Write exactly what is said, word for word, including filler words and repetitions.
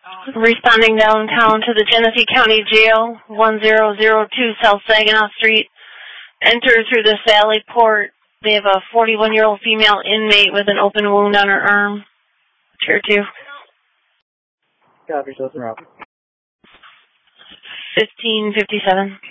Responding downtown to the Genesee County Jail, one zero zero two South Saginaw Street. Enter through the Sally Port. They have a forty-one-year-old female inmate with an open wound on her arm. Tier two. Copy, Southern Route. fifteen fifty-seven.